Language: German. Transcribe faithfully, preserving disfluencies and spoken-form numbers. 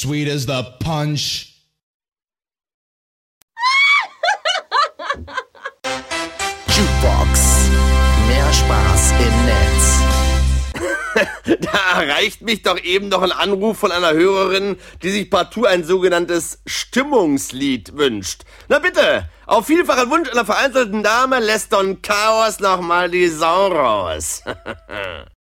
sweet as the punch. Jukebox. Mehr Spaß im Netz. Da erreicht mich doch eben noch ein Anruf von einer Hörerin, die sich partout ein sogenanntes Stimmungslied wünscht. Na bitte, auf vielfachen Wunsch einer vereinzelten Dame lässt Don Chaos nochmal die Sau raus.